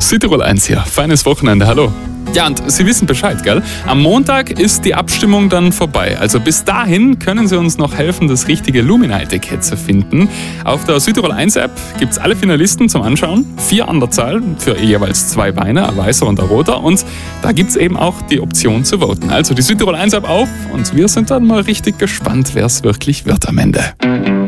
Südtirol 1 hier. Feines Wochenende, hallo. Ja, und Sie wissen Bescheid, gell? Am Montag ist die Abstimmung dann vorbei. Also bis dahin können Sie uns noch helfen, das richtige Lumina-Etikett zu finden. Auf der Südtirol 1 App gibt es alle Finalisten zum Anschauen. 4 an der Zahl für jeweils 2 Weine, ein weißer und ein roter. Und da gibt es eben auch die Option zu voten. Also die Südtirol 1 App auf und wir sind dann mal richtig gespannt, wer es wirklich wird am Ende.